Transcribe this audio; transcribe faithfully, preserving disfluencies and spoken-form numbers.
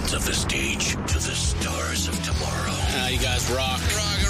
legends of the stage to the stars of tomorrow. Ah, you guys rock. Rock